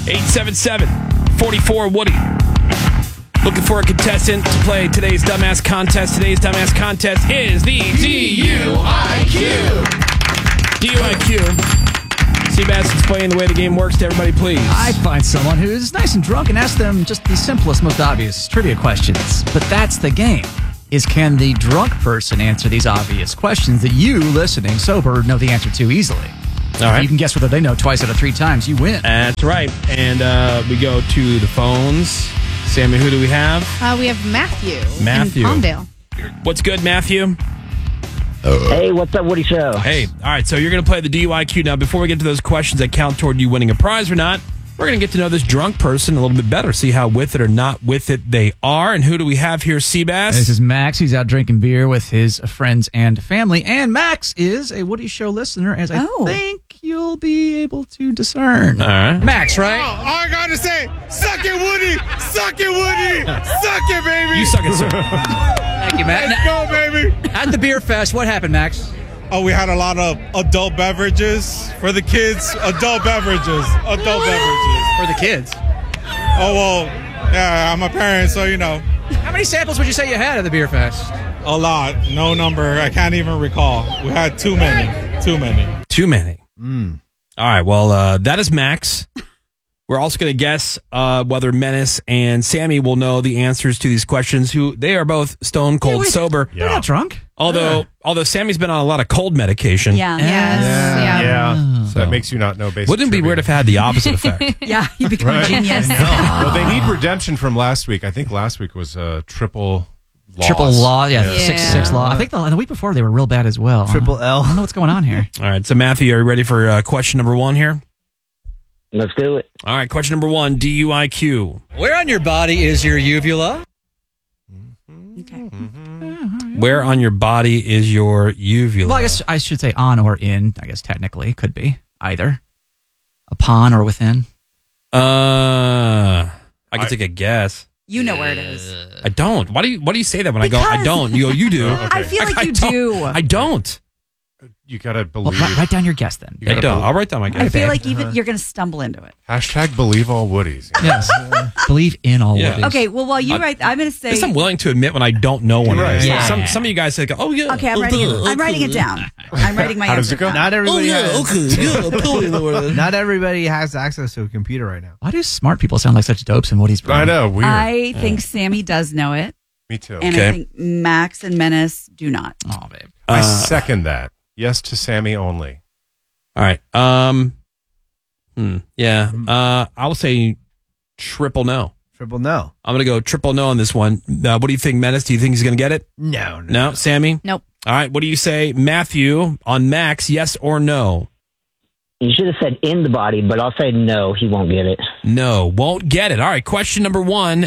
877-44-WOODY. Looking for a contestant to play today's Dumbass Contest. Today's Dumbass Contest is the DUIQ. DUIQ. Seabass, explain the way the game works to everybody, please. I find someone who's nice and drunk and ask them just the simplest, most obvious trivia questions. But that's the game. Can the drunk person answer these obvious questions that you, listening sober, know the answer to easily? All right. If you can guess whether they know twice out of 3 times, you win. That's right. And we go to the phones. Sammy, who do we have? We have Matthew. Matthew. In Palmdale. What's good, Matthew? Hey, what's up, Woody Show? Hey, all right, so you're going to play the DUIQ. Now, before we get to those questions that count toward you winning a prize or not, we're going to get to know this drunk person a little bit better, see how with it or not with it they are. And who do we have here, Seabass? This is Max. He's out drinking beer with his friends and family. And Max is a Woody Show listener, as I think you'll be able to discern. All right. Max, right? All I got to say, suck it, Woody! Suck it, Woody! Suck it, baby! You suck it, sir. Thank you, Max. Let's go, baby! At the beer fest, what happened, Max? Oh, we had a lot of adult beverages for the kids. Adult beverages. For the kids. Oh, well, yeah, I'm a parent, so, you know. How many samples would you say you had at the beer fest? A lot. No number. I can't even recall. We had too many. Too many. All right, well, that is Max. We're also going to guess whether Menace and Sammy will know the answers to these questions. They are both stone cold sober. They're not drunk. Although Sammy's been on a lot of cold medication. Yeah. Yeah. So that makes you not know basic Wouldn't it be weird if it had the opposite effect? Yeah, you become a genius. Well, they need redemption from last week. I think last week was a triple loss. Triple law, yeah. 6-6 Yeah. law. I think the week before they were real bad as well. Triple L. I don't know what's going on here. All right, so Matthew, are you ready for question number 1 here? Let's do it. All right, question number 1, DUIQ. Where on your body is your uvula? Okay. Where on your body is your uvula? Well, I guess I should say on or in. I guess technically could be either upon or within. I can take a guess. You know where it is. I don't. Why do you say that when I go, I don't? You go, you do. I feel like you do. I don't. You gotta Well, believe. write down your guess then. You gotta I'll write down my guess. I feel like even you're going to stumble into it. Hashtag believe all Woodies. Yes. Believe in all Yeah. of it. Okay, well, while you write, I'm going to say. Guess I'm willing to admit when I don't know one Right. it is. Yeah. Some of you guys say, oh, yeah. Okay, I'm writing it down. I'm writing my How answer. does it go? Not everybody okay. Not everybody has access to a computer right now. Why do smart people sound like such dopes in Woody's brain? I know. Weird. I think Sammy does know it, Me too. and Okay. I think Max and Menace do not. Oh, babe. I second that. Yes to Sammy only. All right. Yeah. I'll say triple no. Triple no. I'm going to go triple no on this one. What do you think, Menace? Do you think he's going to get it? No. No? Sammy? Nope. All right. What do you say, Matthew, on Max, yes or no? You should have said in the body, but I'll say no, he won't get it. No, won't get it. All right. Question number 1,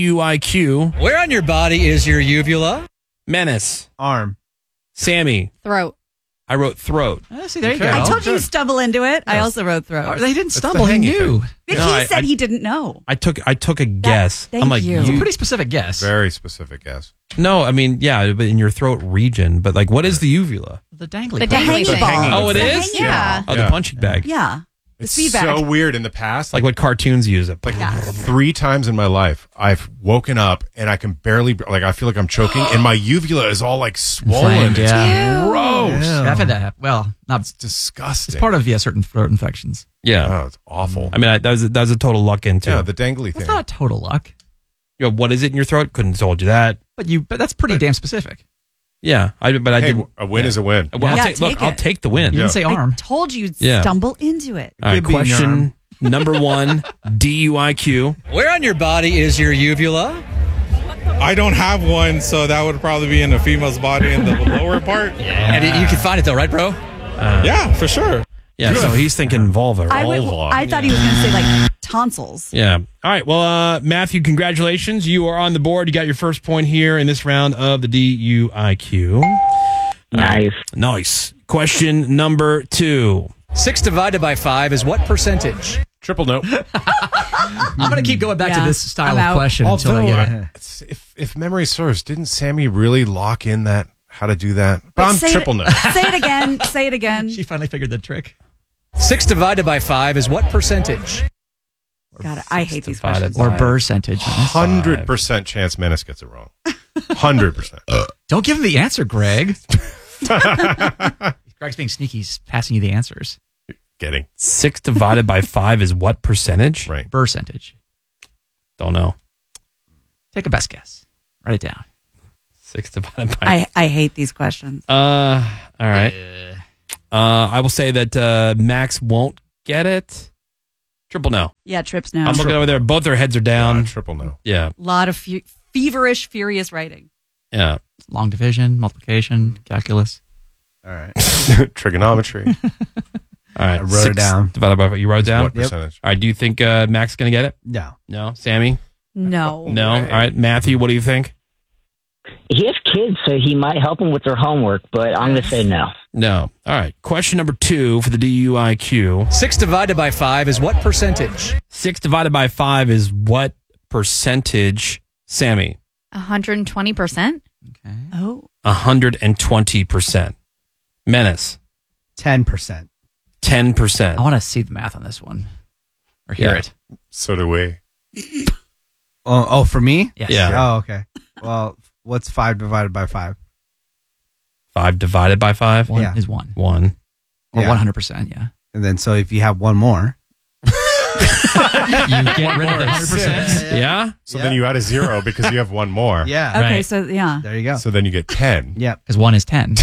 DUIQ. Where on your body is your uvula? Menace. Arm. Sammy. Throat. I wrote throat. See, there you Okay. go. I told you to stumble into it. I also wrote Oh, throat. they didn't the stumble. He hang knew. But No, he I- said I- he didn't know. I took a guess. thank I'm like, you. It's a pretty specific guess. Very specific guess. No, I mean, yeah, but in your throat region. But like, what is the uvula? The dangly. The part. hanging The ball. hanging Oh, it It's the is? hanging Yeah. Oh, Yeah. the punching bag. Yeah. The It's feedback. so weird in the past. Like what cartoons use it. Like 3 times in my life, I've woken up and I can barely, I feel like I'm choking, and my uvula is all like swollen. Inflamed, It's yeah. gross. Yeah. I've had that happen. Well, not. It's disgusting. It's part of certain throat infections. Yeah. Oh, it's awful. I mean, that was a total luck into. Yeah, the dangly It's thing. not total luck, You know, what is it in your throat? Couldn't have told you that. but that's pretty damn specific. Yeah, I Hey, did. a win is a win. Well, Yeah, look, take I'll it. take the win. You didn't say I arm. told you Yeah. stumble into it. All right, Could be in your question number 1, DUIQ. Where on your body is your uvula? I don't have one, so that would probably be in the female's body in the lower part. And you can find it though, right, bro? Yeah, for sure. Yeah, so he's thinking vulva. I thought he was going to say like tonsils. Yeah. All right. Well, Matthew, congratulations. You are on the board. You got your first point here in this round of the DUIQ. Nice. Nice. Question number 2. 6 divided by 5 is what percentage? Triple no. I'm going to keep going back Yeah, to this style I'm of out. question until I Although, get it. if memory serves, didn't Sammy really lock in that how to do that? But I'm Say triple it, no. Say it again. Say it again. She finally figured the trick. 6 divided by 5 is what percentage? God, I hate these divided questions. by- Or percentage. 100% chance Menace gets it wrong. 100%. Don't give him the answer, Greg. Greg's being sneaky. He's passing you the answers. Kidding. 6 divided by 5 is what percentage? Right. Percentage. Don't know. Take a best guess. Write it down. 6 divided by... I hate these questions. All right. I will say that Max won't get it. Triple no. Yeah, trips now. I'm looking over there. Both their heads are down. Triple no. Yeah. A lot of feverish, furious writing. Yeah. Long division, multiplication, calculus. All right. Trigonometry. All right. I wrote it down. Divided by... You wrote it down? What percentage? All right. Do you think Max is going to get it? No. No. Sammy? No. No. All right. Matthew, what do you think? He has kids, so he might help them with their homework, but I'm going to say no. No. All right. Question number 2 for the DUIQ. 6 divided by 5 is what percentage? 6 divided by 5 is what percentage, Sammy? 120%. Okay. Oh. 120%. Menace? 10%. 10%. I want to see the math on this one. Or hear Yeah. it. So do we. Oh, for me? Yes. Yeah. Oh, okay. Well, what's 5 divided by 5? 5 divided by 5? One Yeah. is 1. 1. Or Yeah. 100%, yeah. And then, so if you have one more, You get rid of the 100%. Yeah? So then you add a 0 because you have one more. yeah. Okay, Right. so yeah. There you go. So then you get 10. Yep. Because 1 is 10.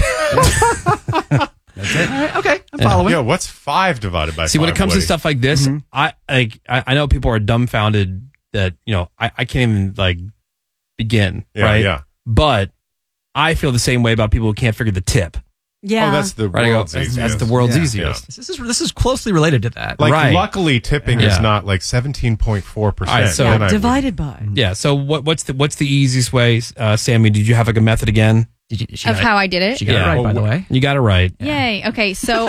That's it. All right, okay, I'm following. Yeah, what's 5 divided by 5? See, when it comes to Woody? stuff like this, I know people are dumbfounded that, I can't even, begin, Yeah, right? yeah. But I feel the same way about people who can't figure the tip. Yeah. Oh, that's the Right? I go, world's that's easiest. the world's Yeah. easiest. This is closely related to that. Like, Right. luckily, tipping Yeah. is not like 17.4%. All right, so- Then I would- divided by. Yeah. So what's the easiest way, Sammy? Did you have a method again? Of how I did it. She got Yeah. it right, by the way. You got it right. Yay. Okay. So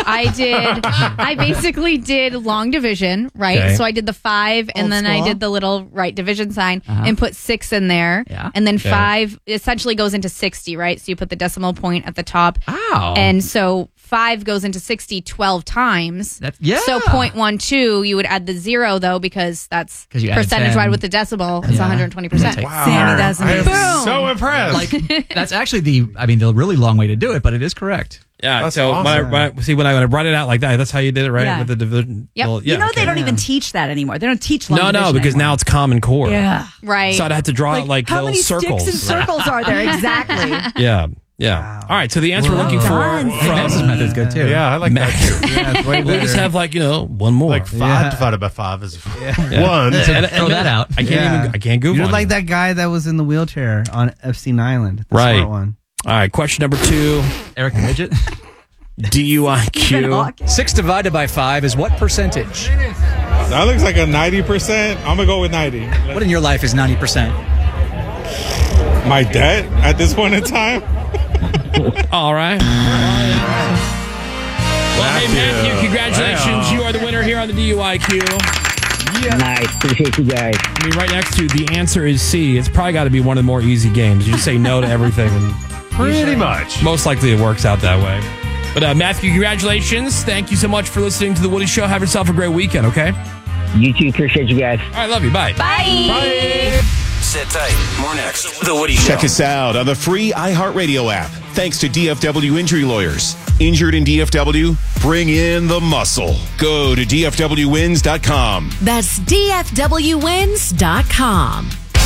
I basically did long division, right? Okay. So I did the 5 and Old then I school. did the little right division sign and put 6 in there. Yeah. And then Okay. 5 essentially goes into 60, right? So you put the decimal point at the top. Wow. And so 5 goes into 60 12 times. Yeah. So 0.12, you would add the 0 though, because that's 'Cause you added percentage 10. wide with the decimal. It's Yeah. 120%. Take- Wow. Sammy doesn't. I am Boom. so impressed. Like, that's actually the really long way to do it, but it is correct. Yeah. That's so awesome. when I brought it out like that, that's how you did it, right? Yeah. With the division. Yep. Well, yeah, You know, okay. they don't even teach that anymore. They don't teach long No, division because anymore. now it's Common Core. Yeah. Right. So I'd have to draw like how little many circles. sticks and circles are there? Exactly. Yeah. Yeah. Wow. All right. So the answer we're looking for done. Menace's from method's good too. yeah, I like that too. Yeah, it's way we just better. have one more. Like 5 Yeah. divided by 5 is Yeah. 1. And- Throw that out. I can't Yeah. I can't Google You're it. like that guy that was in the wheelchair on Epstein Island. The Right. smart one. All right. Question number 2. Eric the Midget. Stephen DUIQ. Hawking. 6 divided by 5 is what percentage? That looks like a 90%. I'm going to go with 90. What in your life is 90%? My debt at this point in time? All right. Well, hey, Matthew, congratulations. Wow. You are the winner here on the DUIQ. Nice. Appreciate you guys. I mean, right next to the answer is C. It's probably got to be one of the more easy games. You just say no to everything, and Pretty much. most likely it works out that way. But Matthew, congratulations. Thank you so much for listening to The Woody Show. Have yourself a great weekend, okay? You too. Appreciate you guys. All right, love you. Bye. Bye. Sit tight. More next. The Woody Show. Check us out on the free iHeartRadio app. Thanks to DFW Injury Lawyers. Injured in DFW? Bring in the muscle. Go to DFWWins.com. That's DFWWins.com.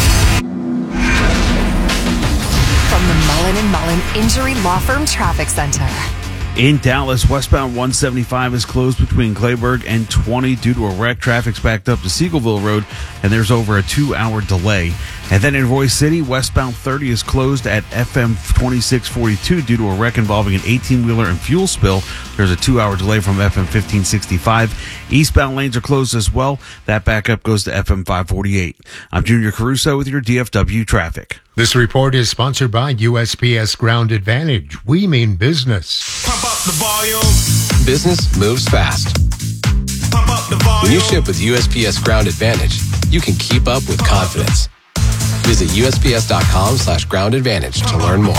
From the Mullen & Mullen Injury Law Firm Traffic Center. In Dallas, westbound 175 is closed between Clayburgh and 20 due to a wreck. Traffic's backed up to Siegelville Road, and there's over a 2-hour delay. And then in Royce City, westbound 30 is closed at FM 2642 due to a wreck involving an 18-wheeler and fuel spill. There's a 2-hour delay from FM 1565. Eastbound lanes are closed as well. That backup goes to FM 548. I'm Junior Caruso with your DFW traffic. This report is sponsored by USPS Ground Advantage. We mean business. Pump up the volume. Business moves fast. Pump up the volume. When you ship with USPS Ground Advantage, you can keep up with confidence. Visit USPS.com/Ground Advantage to learn more.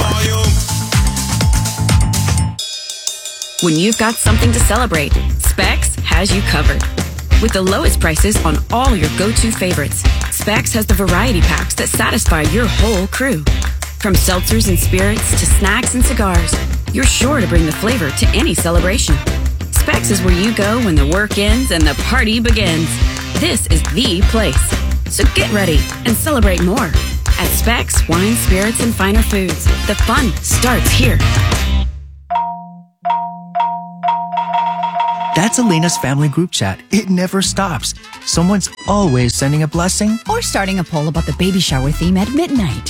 When you've got something to celebrate, Specs has you covered. with the lowest prices on all your go-to favorites. Specs has the variety packs that satisfy your whole crew. From seltzers and spirits to snacks and cigars, you're sure to bring the flavor to any celebration. Specs is where you go when the work ends and the party begins. This is the place. So get ready and celebrate more. At Specs Wine, Spirits, and Finer Foods, the fun starts here. That's Elena's family group chat. It never stops. Someone's always sending a blessing or starting a poll about the baby shower theme at midnight.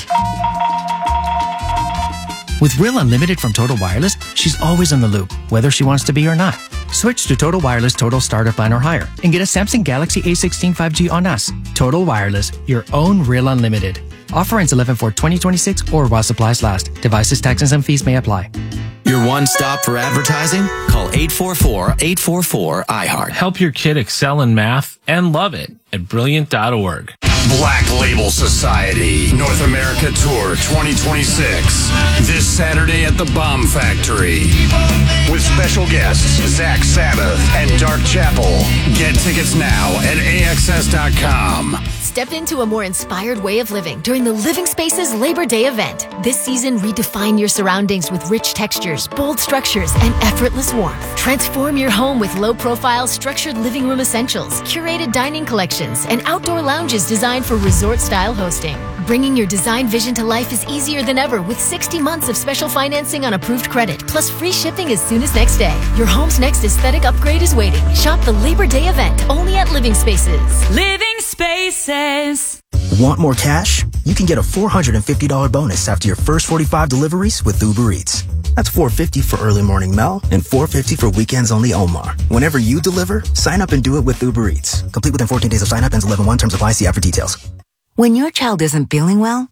With Real Unlimited from Total Wireless, she's always in the loop, whether she wants to be or not. Switch to Total Wireless Total Starter Plan or higher and get a Samsung Galaxy A16 5G on us. Total Wireless, your own Real Unlimited. Offer ends 11/4/2026 or while supplies last. Devices, taxes, and fees may apply. Your one stop for advertising? Call 844-844-iHeart. Help your kid excel in math and love it at brilliant.org. Black Label Society North America Tour 2026 this Saturday at the Bomb Factory with special guests Zach Sabbath and Dark Chapel. Get tickets now at AXS.com. Step into a more inspired way of living during the Living Spaces Labor Day event. This season, redefine your surroundings with rich textures, bold structures, and effortless warmth. Transform your home with low-profile, structured living room essentials, curated dining collections, and outdoor lounges designed for resort-style hosting. Bringing your design vision to life is easier than ever with 60 months of special financing on approved credit, plus free shipping as soon as next day. Your home's next aesthetic upgrade is waiting. Shop the Labor Day event only at Living Spaces. Living Spaces. Want more cash? You can get a $450 bonus after your first 45 deliveries with Uber Eats. That's $450 for early morning Mel and $450 for weekends only Omar. Whenever you deliver, sign up and do it with Uber Eats. Complete within 14 days of sign up, ends 11/1. Terms apply. See app for details. When your child isn't feeling well,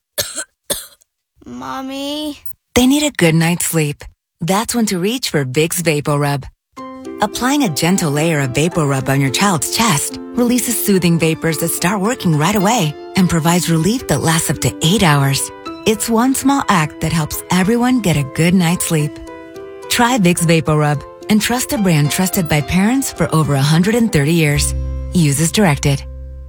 Mommy, they need a good night's sleep. That's when to reach for Vicks VapoRub. Applying a gentle layer of VapoRub on your child's chest releases soothing vapors that start working right away and provides relief that lasts up to 8 hours. It's one small act that helps everyone get a good night's sleep. Try Vicks VapoRub and trust a brand trusted by parents for over 130 years. Use as directed.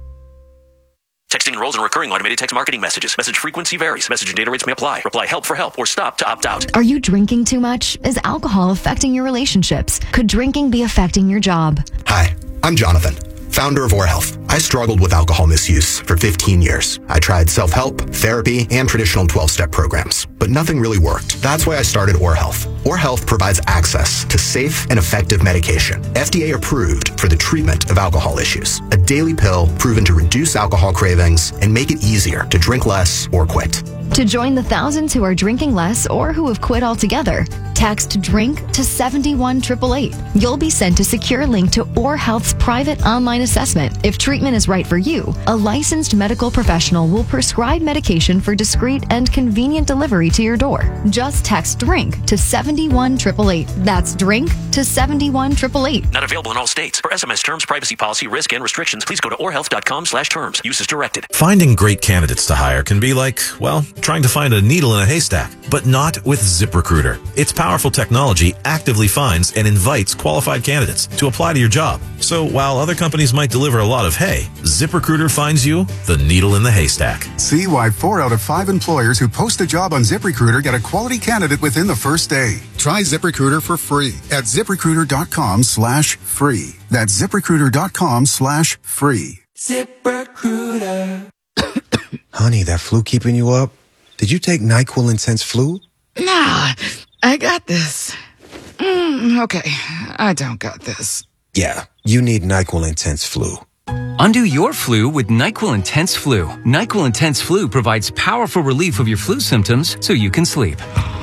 Texting enrolls in recurring automated text marketing messages. Message frequency varies. Message and data rates may apply. Reply help for help or stop to opt out. Are you drinking too much? Is alcohol affecting your relationships? Could drinking be affecting your job? Hi, I'm Jonathan, founder of OrHealth. I struggled with alcohol misuse for 15 years. I tried self-help, therapy, and traditional 12-step programs, but nothing really worked. That's why I started OrHealth. OrHealth provides access to safe and effective medication, FDA approved for the treatment of alcohol issues. A daily pill proven to reduce alcohol cravings and make it easier to drink less or quit. To join the thousands who are drinking less or who have quit altogether, text DRINK to 71888. You'll be sent a secure link to OrHealth's private online assessment. If treatment is right for you, a licensed medical professional will prescribe medication for discreet and convenient delivery to your door. Just text DRINK to 71888. That's DRINK to 71888. Not available in all states. For SMS terms, privacy policy, risk, and restrictions, please go to orhealth.com/terms. Use as directed. Finding great candidates to hire can be like, well, trying to find a needle in a haystack, but not with ZipRecruiter. Its powerful technology actively finds and invites qualified candidates to apply to your job. So while other companies might deliver a lot of hay, ZipRecruiter finds you the needle in the haystack. See why 4 out of 5 employers who post a job on ZipRecruiter get a quality candidate within the first day. Try ZipRecruiter for free at ZipRecruiter.com/free. That's ZipRecruiter.com/free. ZipRecruiter. Honey, that flu keeping you up? Did you take NyQuil Intense Flu? Nah, I got this. Okay, I don't got this. Yeah, you need NyQuil Intense Flu. Undo your flu with NyQuil Intense Flu. NyQuil Intense Flu provides powerful relief of your flu symptoms so you can sleep.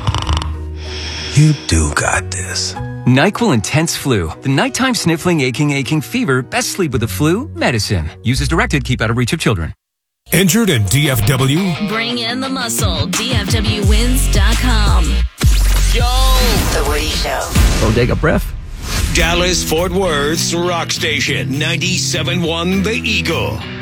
You do got this. NyQuil Intense Flu. The nighttime sniffling, aching fever. Best sleep with the flu medicine. Use as directed. Keep out of reach of children. Injured in DFW? Bring in the muscle. DFWWins.com. Yo! The Woody Show. Bodega Breath. Dallas Fort Worth's Rock Station 97.1 The Eagle.